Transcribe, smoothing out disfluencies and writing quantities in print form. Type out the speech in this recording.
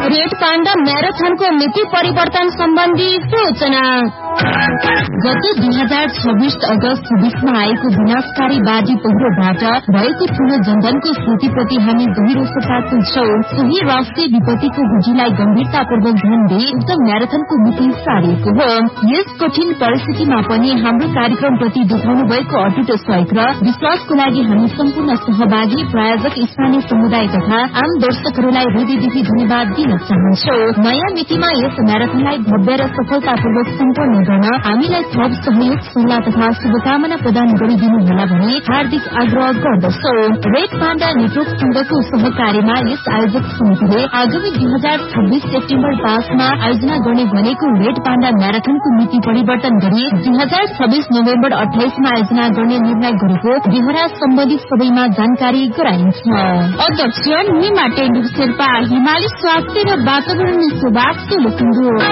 Red panda म्याराथनको मिति परिवर्तन सम्बन्धी सूचना। गत 2026 अगस्त 26मा आएको विनाशकारी बाढी पहिरोबाट भएको ठूलो जनधनको क्षतिप्रति हामी गहिरो शोकाकुल छौं। सोही राष्ट्रिय विपत्तिको गुजीलाई गम्भीरतापूर्वक ध्यान दिई उक्त म्याराथनको मिति सारिएको हो। यस कठिन परिस्थितिमा पनि हाम्रो कार्यक्रमप्रति देखाउनु भएको अटुट सहयोग र विश्वासको लागि हामी सम्पूर्ण सहभागी, प्रायोजक, स्थानीय समुदाय तथा आम दर्शकहरूलाई हृदयदेखि धन्यवाद दिन चाहन्छौं। नयाँ मितिमा यस म्याराथनलाई भव्य र सफलतापूर्वक सम्पन्न गर्न हामीलाई थप सहयोग, सल्लाह तथा शुभकामना प्रदान गरिदिनुहोला भनी हार्दिक आग्रह गर्दछौं। रेड पाण्डा नेटवर्क संघको सहकार्यमा यस आयोजक समितिले आगामी 2026 सेप्टेम्बर 5 मा आयोजना गर्ने भनेको रेड पाण्डा म्याराथनको मिति परिवर्तन गरी 2026 नोभेम्बर 28 मा आयोजना गर्ने निर्णय गरेको बिहरा सम्बन्धित सबैमा जानकारी गराइन्छ। अध्यक्ष निमा टेन्डु शेर्पा, हिमाली स्वास्थ्य र वातावरण सेवा सोलुखुम्बु।